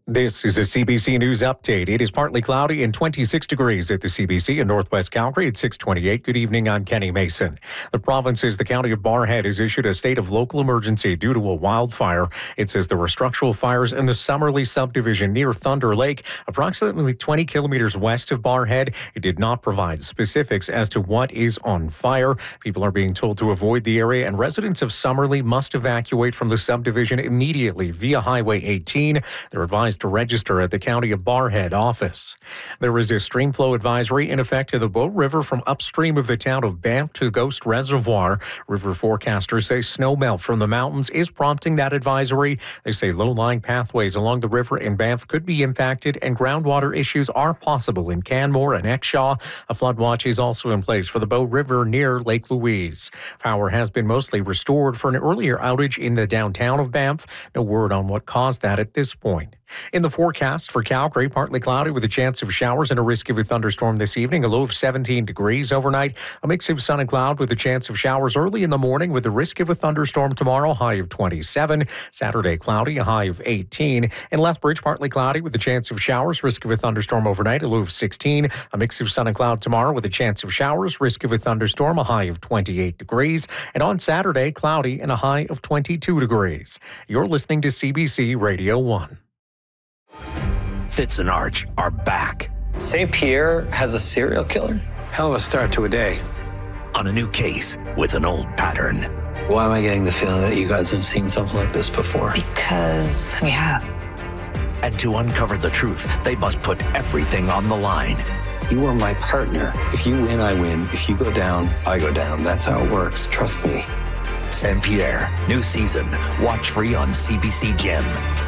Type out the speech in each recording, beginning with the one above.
This is a CBC News update. It is partly cloudy and 26 degrees at the CBC in Northwest Calgary at 6:28. Good evening, I'm Kenny Mason. The the county of Barrhead has issued a state of local emergency due to a wildfire. It says there were structural fires in the Summerley subdivision near Thunder Lake, approximately 20 kilometers west of Barrhead. It did not provide specifics as to what is on fire. People are being told to avoid the area, and residents of Summerley must evacuate from the subdivision immediately via Highway 18. They're advised to register at the County of Barrhead office. There is a stream flow advisory in effect to the Bow River from upstream of the town of Banff to Ghost Reservoir. River forecasters say snowmelt from the mountains is prompting that advisory. They say low-lying pathways along the river in Banff could be impacted and groundwater issues are possible in Canmore and Exshaw. A flood watch is also in place for the Bow River near Lake Louise. Power has been mostly restored for an earlier outage in the downtown of Banff. No word on what caused that at this point. In the forecast for Calgary, partly cloudy with a chance of showers and a risk of a thunderstorm this evening, a low of 17 degrees overnight. A mix of sun and cloud with a chance of showers early in the morning with the risk of a thunderstorm tomorrow, high of 27. Saturday, cloudy, a high of 18. In Lethbridge, partly cloudy with a chance of showers, risk of a thunderstorm overnight, a low of 16. A mix of sun and cloud tomorrow with a chance of showers, risk of a thunderstorm, a high of 28 degrees. And on Saturday, cloudy and a high of 22 degrees. You're listening to CBC Radio 1. Fitz and Arch are back. St. Pierre has a serial killer? Hell of a start to a day. On a new case with an old pattern. Why am I getting the feeling that you guys have seen something like this before? Because we have. And to uncover the truth, they must put everything on the line. You are my partner. If you win, I win. If you go down, I go down. That's how it works. Trust me. St. Pierre, new season. Watch free on CBC Gem.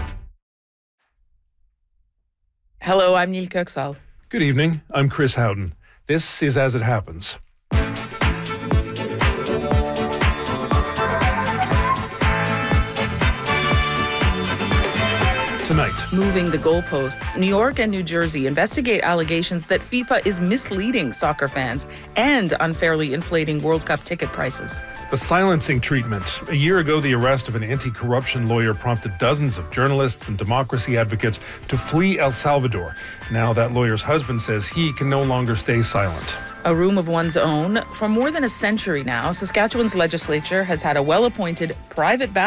Hello, I'm Neil Kirksall. Good evening. I'm Chris Howden. This is As It Happens. Tonight. Moving the goalposts, New York and New Jersey investigate allegations that FIFA is misleading soccer fans and unfairly inflating World Cup ticket prices. The silencing treatment. A year ago, the arrest of an anti-corruption lawyer prompted dozens of journalists and democracy advocates to flee El Salvador. Now that lawyer's husband says he can no longer stay silent. A room of one's own. For more than a century now, Saskatchewan's legislature has had a well-appointed private